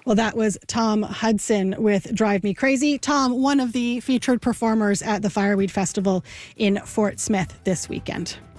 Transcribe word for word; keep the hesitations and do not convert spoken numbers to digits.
Well, that was Tom Hudson with Drive Me Crazy. Tom, one of the featured performers at the Fireweed Festival in Fort Smith this weekend.